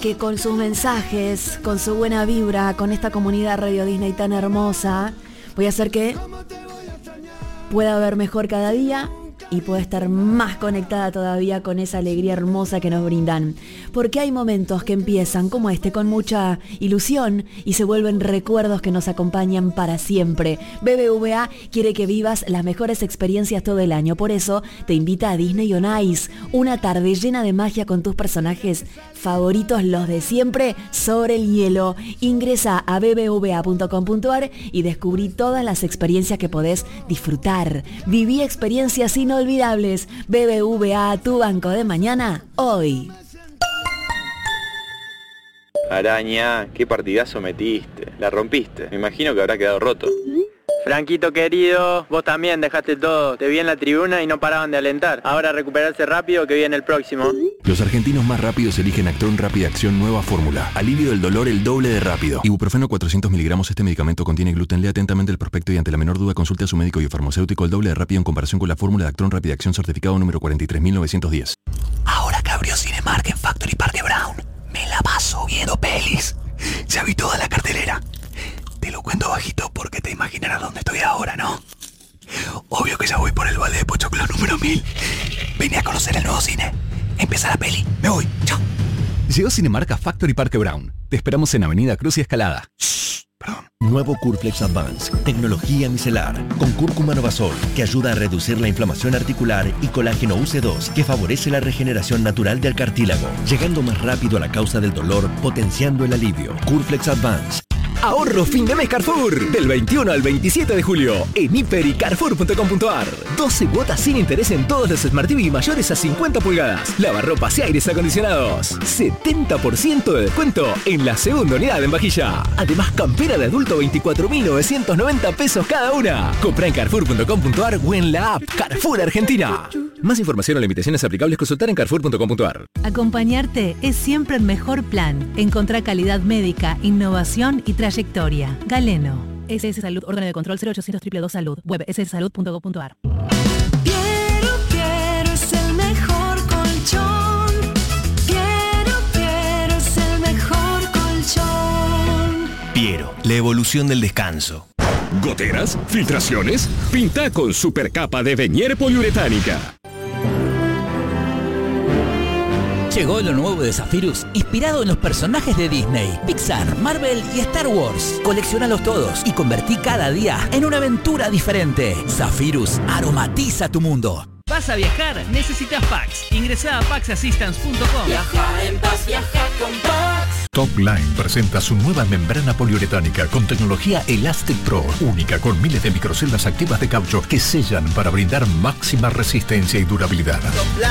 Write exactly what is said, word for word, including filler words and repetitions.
que con sus mensajes, con su buena vibra, con esta comunidad Radio Disney tan hermosa, voy a hacer que pueda ver mejor cada día y pueda estar más conectada todavía con esa alegría hermosa que nos brindan. Porque hay momentos que empiezan como este con mucha ilusión y se vuelven recuerdos que nos acompañan para siempre. B B V A quiere que vivas las mejores experiencias todo el año. Por eso te invita a Disney on Ice, una tarde llena de magia con tus personajes favoritos, los de siempre, sobre el hielo. Ingresa a b b v a punto com punto a r y descubrí todas las experiencias que podés disfrutar. Viví experiencias inolvidables. B B V A, tu banco de mañana, hoy. Araña, qué partidazo metiste. La rompiste. Me imagino que habrá quedado roto. Franquito querido, vos también dejaste todo. Te vi en la tribuna y no paraban de alentar. Ahora recuperarse rápido que viene el próximo. Los argentinos más rápidos eligen Actron Rápida Acción nueva fórmula. Alivio del dolor el doble de rápido. Ibuprofeno cuatrocientos miligramos. Este medicamento contiene gluten. Lea atentamente el prospecto y ante la menor duda consulte a su médico y farmacéutico. El doble de rápido en comparación con la fórmula de Actron Rápida Acción certificado número cuarenta y tres mil novecientos diez. Ahora que abrió Cinemark en Factory Park de Brown, me la paso viendo pelis. Ya vi toda la cartelera. Te lo cuento bajito porque te imaginarás dónde estoy ahora, ¿no? Obvio que ya voy por el vale de Pochoclo número mil. Vine a conocer el nuevo cine. Empieza la peli. Me voy. Chao. Llegó Cinemark a Factory Parque Brown. Te esperamos en Avenida Cruz y Escalada. Shh, perdón. Nuevo Curflex Advance, tecnología micelar, con cúrcuma novasol, que ayuda a reducir la inflamación articular, y colágeno U C dos, que favorece la regeneración natural del cartílago, llegando más rápido a la causa del dolor, potenciando el alivio. Curflex Advance. Ahorro fin de mes Carrefour, del veintiuno al veintisiete de julio, en hiper y carrefour punto com punto a r. doce cuotas sin interés en todos los Smart T V mayores a cincuenta pulgadas, lavarropas y aires acondicionados. setenta por ciento de descuento en la segunda unidad en vajilla. Además, campera de adulto veinticuatro mil novecientos noventa pesos cada una. Compra en carrefour punto com punto a r o en la app Carrefour Argentina. Más información o limitaciones aplicables consultar en carrefour punto com punto a r. Acompañarte es siempre el mejor plan. Encontrá calidad médica, innovación y trayectoria. Galeno. S S Salud, órgano de control cero ochocientos dos dos dos Salud. Web s s salud punto gov punto a r. Piero, Piero es el mejor colchón. Piero, Piero es el mejor colchón. Piero, la evolución del descanso. ¿Goteras? ¿Filtraciones? Pinta con supercapa de Venier poliuretánica. Llegó lo nuevo de Zephyrus, inspirado en los personajes de Disney, Pixar, Marvel y Star Wars. Coleccionalos todos y convertí cada día en una aventura diferente. Zephyrus aromatiza tu mundo. ¿Vas a viajar? Necesitas Pax. Ingresá a pax assistance punto com. Viaja en paz, viaja con Pax. Top Line presenta su nueva membrana poliuretánica con tecnología Elastic Pro, única con miles de microceldas activas de caucho que sellan para brindar máxima resistencia y durabilidad.